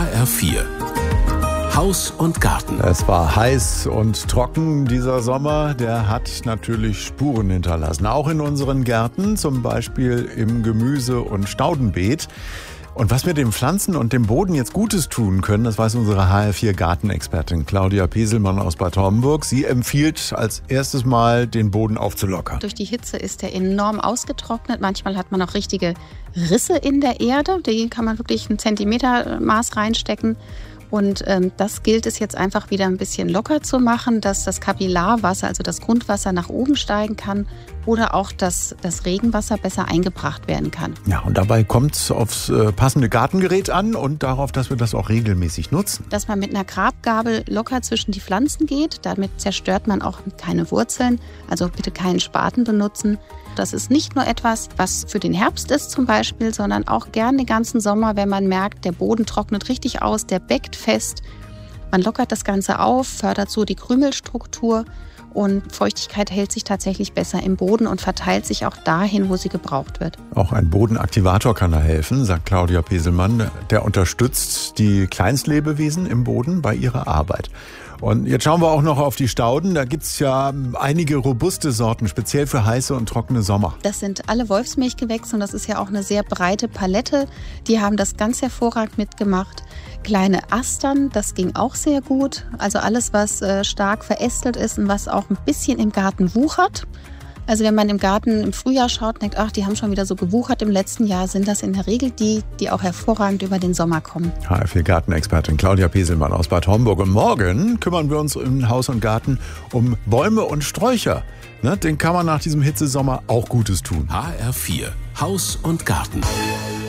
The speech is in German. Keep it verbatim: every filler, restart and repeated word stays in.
H R vier Haus und Garten. Es war heiß und trocken dieser Sommer. Der hat natürlich Spuren hinterlassen. Auch in unseren Gärten, zum Beispiel im Gemüse- und Staudenbeet. Und was wir den Pflanzen und dem Boden jetzt Gutes tun können, das weiß unsere H R vier Gartenexpertin Claudia Peselmann aus Bad Homburg. Sie empfiehlt als erstes Mal, den Boden aufzulockern. Durch die Hitze ist er enorm ausgetrocknet. Manchmal hat man auch richtige Risse in der Erde. Die kann man wirklich ein Zentimeter Maß reinstecken. Und ähm, das gilt es jetzt einfach wieder ein bisschen locker zu machen, dass das Kapillarwasser, also das Grundwasser, nach oben steigen kann oder auch, dass das Regenwasser besser eingebracht werden kann. Ja, und dabei kommt es aufs äh, passende Gartengerät an und darauf, dass wir das auch regelmäßig nutzen. Dass man mit einer Grabgabel locker zwischen die Pflanzen geht, damit zerstört man auch keine Wurzeln, also bitte keinen Spaten benutzen. Das ist nicht nur etwas, was für den Herbst ist zum Beispiel, sondern auch gerne den ganzen Sommer, wenn man merkt, der Boden trocknet richtig aus, der beckt fest. Man lockert das Ganze auf, fördert so die Krümelstruktur und Feuchtigkeit hält sich tatsächlich besser im Boden und verteilt sich auch dahin, wo sie gebraucht wird. Auch ein Bodenaktivator kann da helfen, sagt Claudia Peselmann. Der unterstützt die Kleinstlebewesen im Boden bei ihrer Arbeit. Und jetzt schauen wir auch noch auf die Stauden. Da gibt es ja einige robuste Sorten, speziell für heiße und trockene Sommer. Das sind alle Wolfsmilchgewächse und das ist ja auch eine sehr breite Palette. Die haben das ganz hervorragend mitgemacht. Kleine Astern, das ging auch sehr gut. Also alles, was äh, stark verästelt ist und was auch ein bisschen im Garten wuchert. Also wenn man im Garten im Frühjahr schaut und denkt, ach, die haben schon wieder so gewuchert im letzten Jahr, sind das in der Regel die, die auch hervorragend über den Sommer kommen. H R vier Gartenexpertin Claudia Peselmann aus Bad Homburg. Und morgen kümmern wir uns im Haus und Garten um Bäume und Sträucher. Ne, den kann man nach diesem Hitzesommer auch Gutes tun. H R vier Haus und Garten.